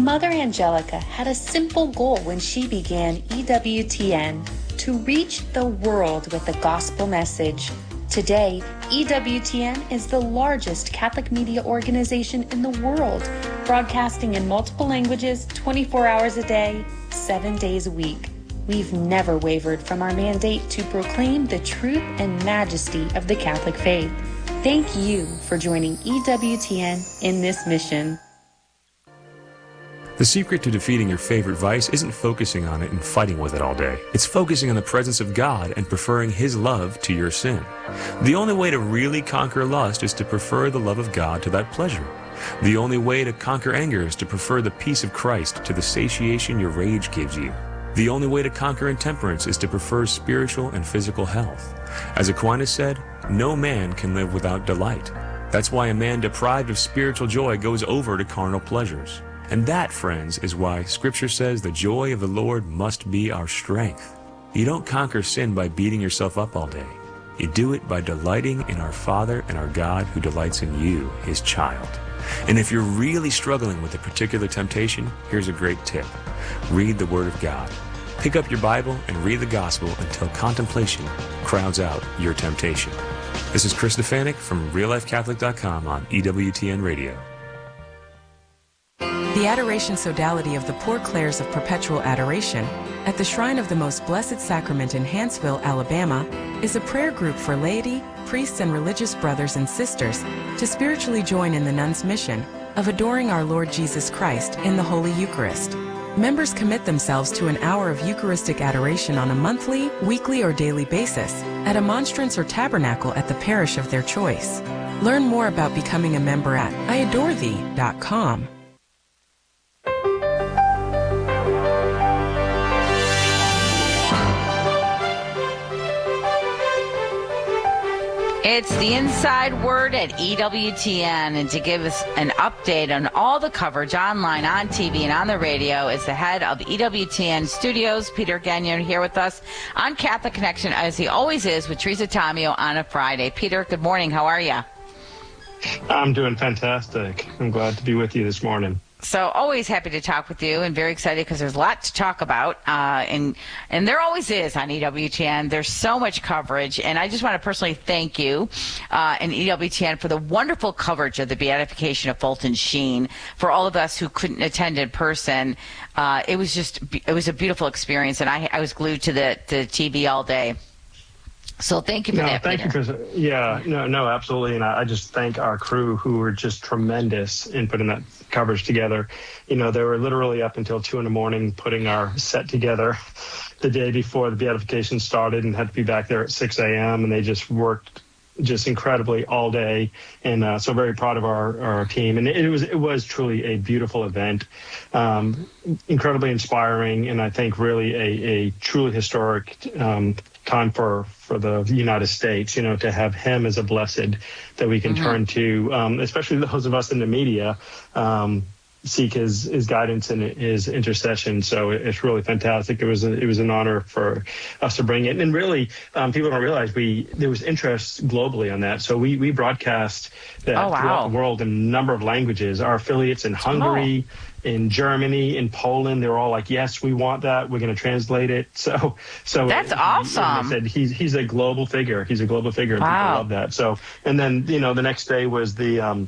Mother Angelica had a simple goal when she began EWTN: to reach the world with the gospel message. Today, EWTN is the largest Catholic media organization in the world, broadcasting in multiple languages 24 hours a day, 7 days a week. We've never wavered from our mandate to proclaim the truth and majesty of the Catholic faith. Thank you for joining EWTN in this mission. The secret to defeating your favorite vice isn't focusing on it and fighting with it all day. It's focusing on the presence of God and preferring His love to your sin. The only way to really conquer lust is to prefer the love of God to that pleasure. The only way to conquer anger is to prefer the peace of Christ to the satiation your rage gives you. The only way to conquer intemperance is to prefer spiritual and physical health. As Aquinas said, no man can live without delight. That's why a man deprived of spiritual joy goes over to carnal pleasures. And that, friends, is why Scripture says the joy of the Lord must be our strength. You don't conquer sin by beating yourself up all day. You do it by delighting in our Father and our God who delights in you, His child. And if you're really struggling with a particular temptation, here's a great tip. Read the Word of God. Pick up your Bible and read the Gospel until contemplation crowds out your temptation. This is Chris Stefanik from RealLifeCatholic.com on EWTN Radio. The Adoration Sodality of the Poor Clares of Perpetual Adoration at the Shrine of the Most Blessed Sacrament in Hanceville, Alabama, is a prayer group for laity, priests, and religious brothers and sisters to spiritually join in the nuns' mission of adoring our Lord Jesus Christ in the Holy Eucharist. Members commit themselves to an hour of Eucharistic adoration on a monthly, weekly, or daily basis at a monstrance or tabernacle at the parish of their choice. Learn more about becoming a member at iadorethee.com. It's the Inside Word at EWTN, and to give us an update on all the coverage online, on TV, and on the radio is the head of EWTN Studios, Peter Gagnon, here with us on Catholic Connection, as he always is, with Teresa Tomeo on a Friday. Peter, good morning. How are you? I'm doing fantastic. I'm glad to be with you this morning. So always happy to talk with you, and very excited because there's a lot to talk about, and there always is on EWTN. There's so much coverage, and I just want to personally thank you and EWTN for the wonderful coverage of the beatification of Fulton Sheen. For all of us who couldn't attend in person, it was a beautiful experience, and I was glued to the TV all day. So thank you for that. Thank you, Chris. Yeah, no, absolutely. And I just thank our crew who were just tremendous in putting that coverage together. You know, they were literally up until 2 a.m. putting our set together the day before the beatification started, and had to be back there at 6 a.m. And they just worked just incredibly all day. And so very proud of our team. And it was truly a beautiful event, incredibly inspiring. And I think really a truly historic time for the United States, you know, to have him as a blessed that we can turn to, especially those of us in the media, seek his guidance and his intercession. So it's really fantastic. It was an honor for us to bring it. And really, people don't realize there was interest globally on that. So we broadcast that throughout the world in a number of languages. Our affiliates in Hungary, in Germany, in Poland, they're all like, yes, we want that. We're going to translate it. So that's awesome. I said he's a global figure. He's a global figure, and people love that. So, and then, you know, the next day was the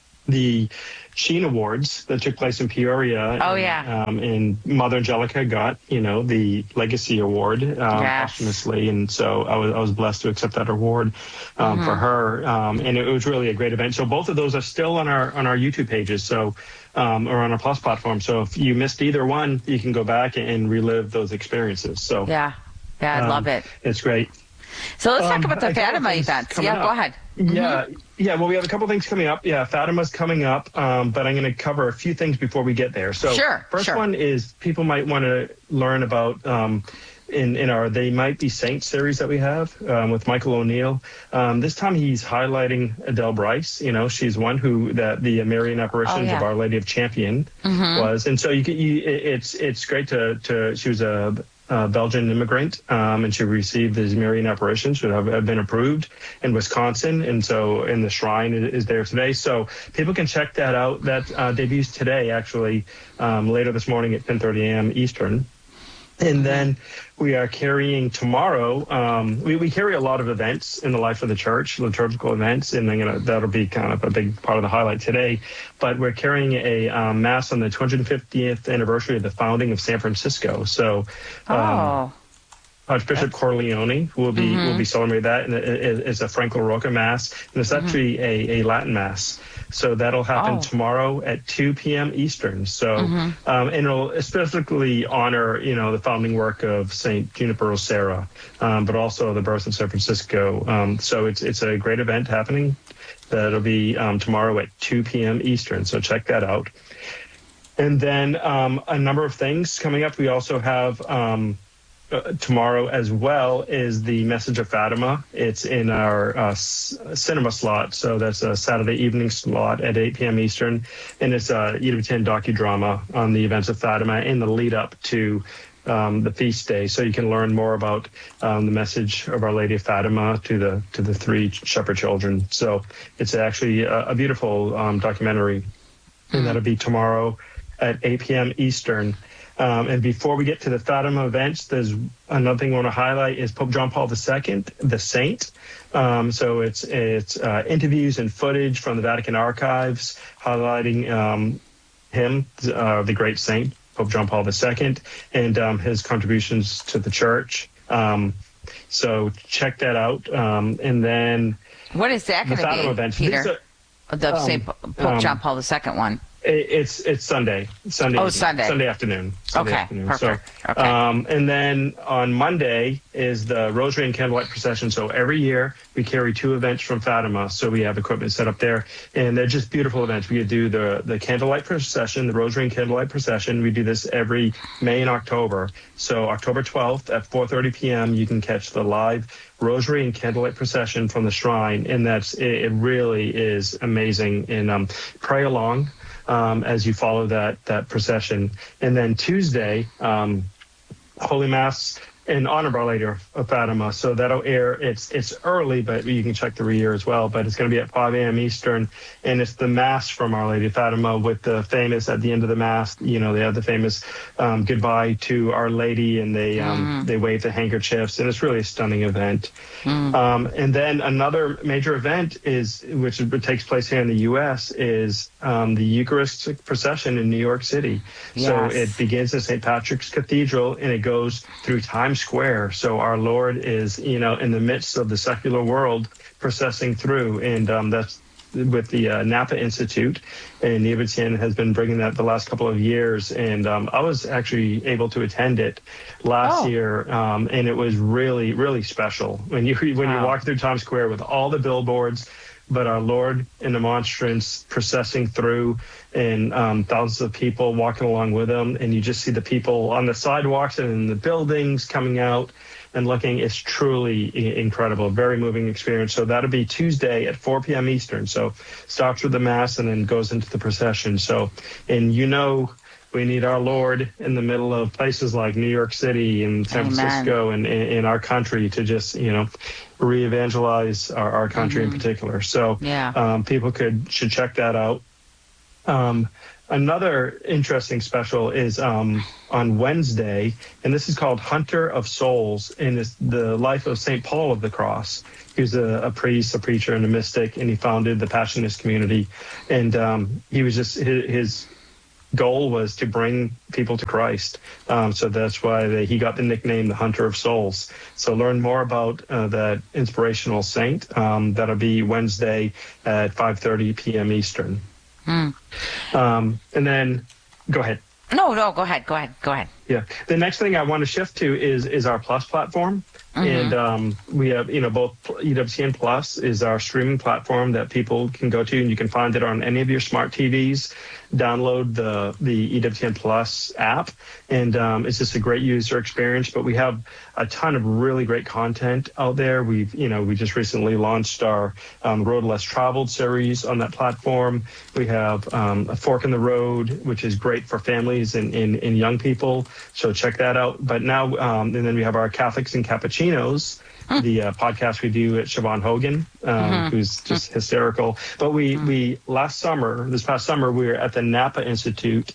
Sheen Awards that took place in Peoria. And Mother Angelica got, you know, the Legacy Award posthumously, and so I was blessed to accept that award for her. And it was really a great event. So both of those are still on our YouTube pages. So. Or on our Plus platform. So if you missed either one, you can go back and relive those experiences. So I love it. It's great. So let's talk about the Fatima events. Yeah, go ahead. Yeah. Well, we have a couple things coming up. Yeah, Fatima's coming up, but I'm going to cover a few things before we get there. So first one is people might want to learn about in our They Might Be Saints series that we have with Michael O'Neill. This time he's highlighting Adele Bryce. You know, she's one who the Marian apparitions of Our Lady of Champion was. And so it's great to she was a Belgian immigrant, and she received the Marian apparition, should have been approved in Wisconsin, and the shrine is there today. So people can check that out. That debuts today, actually, later this morning at 10:30 a.m. Eastern. And then we are carrying tomorrow. We carry a lot of events in the life of the church, liturgical events, and that'll be kind of a big part of the highlight today. But we're carrying a mass on the 250th anniversary of the founding of San Francisco. So, Archbishop Corleone will be celebrating that, and it's a Franco Rocca Mass, and it's actually a Latin Mass. So that'll happen tomorrow at 2 p.m. Eastern. So, and it'll specifically honor, the founding work of Saint Juniper Serra, but also the birth of San Francisco. So it's a great event happening. That'll be tomorrow at 2 p.m. Eastern. So check that out. And then a number of things coming up. We also have tomorrow as well is the Message of Fatima. It's in our cinema slot, so that's a Saturday evening slot at 8 p.m. Eastern, and it's a EWTN docudrama on the events of Fatima in the lead up to the feast day. So you can learn more about the message of Our Lady of Fatima to the three shepherd children. So it's actually a beautiful documentary, and that'll be tomorrow at 8 p.m. Eastern. And before we get to the Fatima events, there's another thing I want to highlight is Pope John Paul II, the saint. So it's interviews and footage from the Vatican archives highlighting him, the great saint, Pope John Paul II, and his contributions to the church. So check that out. And then what is that going to be, events, Peter? The St. Pope John Paul II one. It's Sunday. Oh, Sunday afternoon. Perfect. So, and then on Monday is the Rosary and Candlelight Procession. So every year we carry two events from Fatima. So we have equipment set up there, and they're just beautiful events. We do the Candlelight Procession, the Rosary and Candlelight Procession. We do this every May and October. So October 12th at 4:30 p.m. you can catch the live Rosary and Candlelight Procession from the shrine, and it really is amazing. And pray along as you follow that procession. And then Tuesday, Holy Mass in honor of Our Lady of Fatima. So that'll air. It's early, but you can check the re-air as well. But it's going to be at 5 a.m. Eastern, and it's the Mass from Our Lady of Fatima with the famous, at the end of the Mass, they have the famous goodbye to Our Lady, and they wave the handkerchiefs, and it's really a stunning event. And then another major event which takes place here in the U.S. is the Eucharistic procession in New York City. Yes. So it begins at St. Patrick's Cathedral, and it goes through Times Square. So our Lord is, in the midst of the secular world processing through, and that's with the Napa Institute, and EWTN has been bringing that the last couple of years. And I was actually able to attend it last year, and it was really, really special when you walk through Times Square with all the billboards, but our Lord in the monstrance processing through, and thousands of people walking along with him, and you just see the people on the sidewalks and in the buildings coming out and looking. It's truly incredible, very moving experience. So that'll be Tuesday at 4 p.m. Eastern. So starts with the Mass and then goes into the procession. So, and we need our Lord in the middle of places like New York City and San Francisco and in our country to just, re-evangelize our country in particular. So people should check that out. Another interesting special is on Wednesday, and this is called Hunter of Souls, and it's the life of St. Paul of the Cross. He was a priest, a preacher, and a mystic, and he founded the Passionist community. And he was his goal was to bring people to Christ. So that's why he got the nickname, the Hunter of Souls. So learn more about that inspirational saint. That'll be Wednesday at 5:30 p.m. Eastern. And then go ahead. No, go ahead. Yeah. The next thing I want to shift to is our Plus platform. And we have, both EWTN Plus is our streaming platform that people can go to, and you can find it on any of your smart TVs. Download the EWTN Plus app, and it's just a great user experience. But we have a ton of really great content out there. We just recently launched our Road Less Traveled series on that platform. We have A Fork in the Road, which is great for families and young people. So check that out. But now, and then we have our Catholics and Cappuccinos, the podcast we do at Siobhan Hogan, who's just hysterical. But we this past summer, we were at the Napa Institute.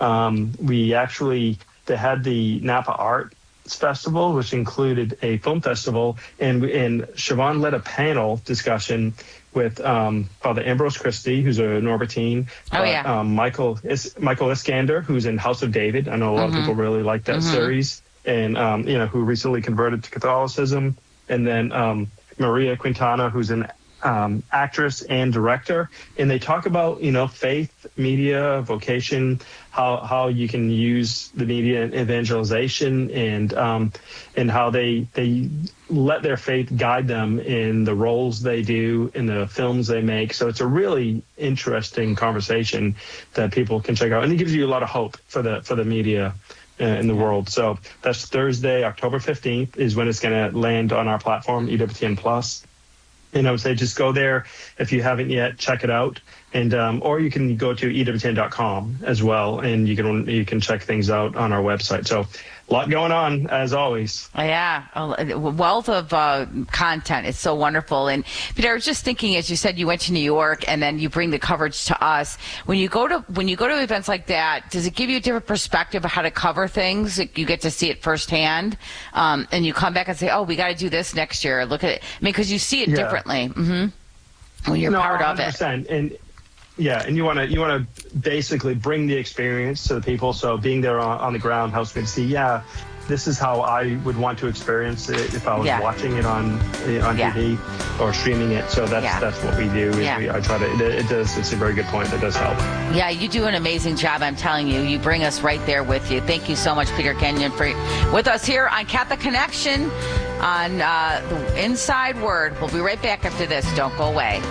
They had the Napa Art Festival, which included a film festival, and Siobhan led a panel discussion with Father Ambrose Christie, who's a Norbertine. Michael Iskander, who's in House of David. I know a lot of people really like that series, and who recently converted to Catholicism. And then Maria Quintana, who's an actress and director, and they talk about faith, media, vocation, how you can use the media in evangelization, and how they let their faith guide them in the roles they do, in the films they make. So it's a really interesting conversation that people can check out, and it gives you a lot of hope for the media in the world. So that's Thursday, October 15th is when it's going to land on our platform, EWTN Plus. And I would say just go there if you haven't yet, check it out. And or you can go to EWTN.com as well, and you can check things out on our website. So a lot going on, as always. Yeah, a wealth of content. It's so wonderful. And Peter, I was just thinking, as you said, you went to New York, and then you bring the coverage to us. When you go to events like that, does it give you a different perspective of how to cover things? You get to see it firsthand, and you come back and say, "Oh, we got to do this next year." Look at it. I mean, because you see it differently when you're part of it. And and you want to basically bring the experience to the people. So being there on the ground helps me to see, this is how I would want to experience it if I was watching it on TV or streaming it. So that's what we do. I try to. It's a very good point. That does help. Yeah, you do an amazing job. I'm telling you. You bring us right there with you. Thank you so much, Peter Kenyon, for with us here on Catholic Connection on the Inside Word. We'll be right back after this. Don't go away.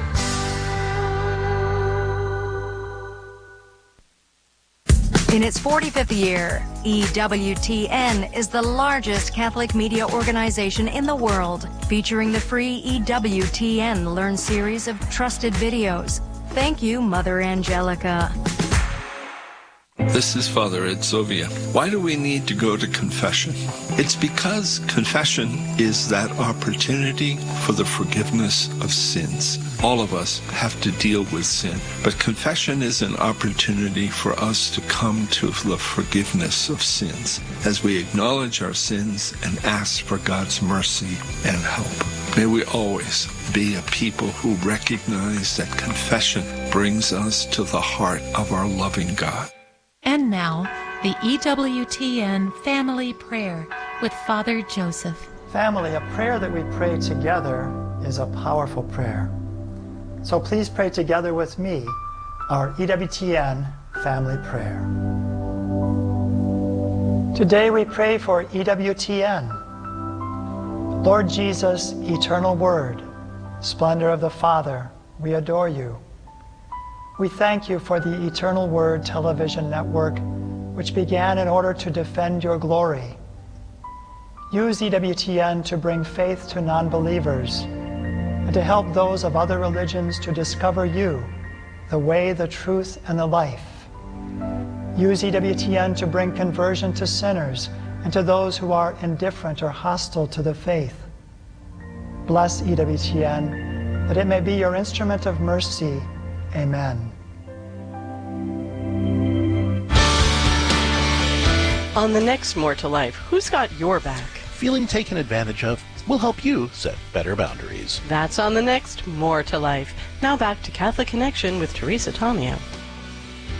In its 45th year, EWTN is the largest Catholic media organization in the world, featuring the free EWTN Learn series of trusted videos. Thank you, Mother Angelica. This is Father Ed Sovia. Why do we need to go to confession? It's because confession is that opportunity for the forgiveness of sins. All of us have to deal with sin, but confession is an opportunity for us to come to the forgiveness of sins as we acknowledge our sins and ask for God's mercy and help. May we always be a people who recognize that confession brings us to the heart of our loving God. And now, the EWTN Family Prayer with Father Joseph. Family, a prayer that we pray together is a powerful prayer. So please pray together with me our EWTN Family Prayer. Today we pray for EWTN. Lord Jesus, eternal Word, splendor of the Father, we adore you. We thank you for the Eternal Word television network, which began in order to defend your glory. Use EWTN to bring faith to non-believers and to help those of other religions to discover you, the way, the truth, and the life. Use EWTN to bring conversion to sinners and to those who are indifferent or hostile to the faith. Bless EWTN, that it may be your instrument of mercy. Amen. On the next More to Life, who's got your back? Feeling taken advantage of will help you set better boundaries. That's on the next More to Life. Now back to Catholic Connection with Teresa Tomeo.